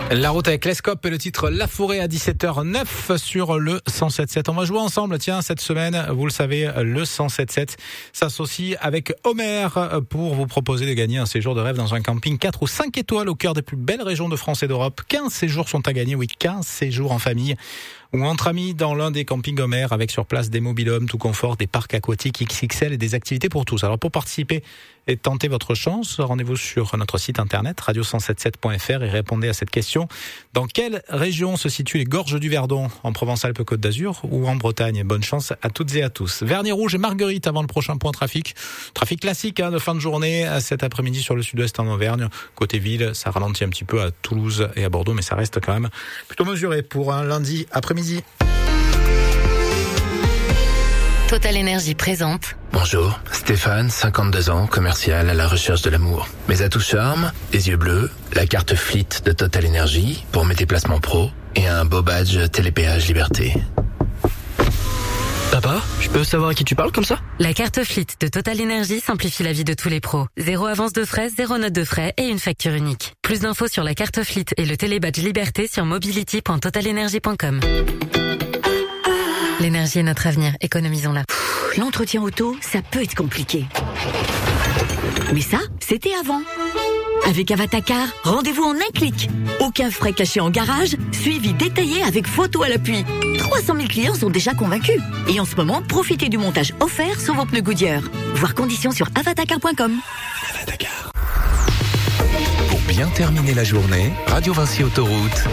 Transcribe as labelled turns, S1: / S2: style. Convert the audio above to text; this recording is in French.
S1: La route avec Lescope et le titre La Forêt à 17h09 sur le 107.7. On va jouer ensemble, tiens, cette semaine, vous le savez, le 107.7 s'associe avec Homer pour vous proposer de gagner un séjour de rêve dans un camping 4 ou 5 étoiles au cœur des plus belles régions de France et d'Europe. 15 séjours sont à gagner, oui, 15 séjours en famille ou entre amis dans l'un des campings Homer avec sur place des mobil-homes, tout confort, des parcs aquatiques XXL et des activités pour tous. Alors pour participer et tenter votre chance, rendez-vous sur notre site internet radio177.fr et répondez à cette question. Dans quelle région se situent les Gorges du Verdon, en Provence-Alpes-Côte d'Azur ou en Bretagne? Bonne chance à toutes et à tous. Vernis Rouge et Marguerite avant le prochain point trafic. Trafic classique de fin de journée cet après-midi sur le sud-ouest en Auvergne. Côté ville, ça ralentit un petit peu à Toulouse et à Bordeaux, mais ça reste quand même plutôt mesuré pour un lundi après-midi.
S2: Total Énergie présente.
S3: Bonjour, Stéphane, 52 ans, commercial à la recherche de l'amour. Mes atouts charme, les yeux bleus, la carte Fleet de Total Énergie pour mes déplacements pro et un beau badge Télépéage Liberté.
S4: Papa, je peux savoir à qui tu parles comme ça?
S2: La carte Fleet de Total Énergie simplifie la vie de tous les pros. 0 avance de frais, 0 note de frais et une facture unique. Plus d'infos sur la carte Fleet et le télébadge Liberté sur mobility.totalenergie.com. L'énergie est notre avenir, économisons-la.
S5: L'entretien auto, ça peut être compliqué. Mais ça, c'était avant. Avec Avatacar, rendez-vous en un clic. Aucun frais caché en garage, suivi détaillé avec photo à l'appui. 300 000 clients sont déjà convaincus. Et en ce moment, profitez du montage offert sur vos pneus Goodyear. Voir conditions sur avatacar.com.
S3: Pour bien terminer la journée, Radio Vinci Autoroute.